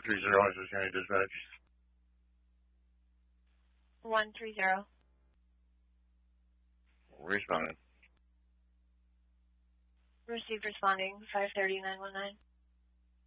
Orange County Dispatch. 130. Responding. Received responding, 530-919.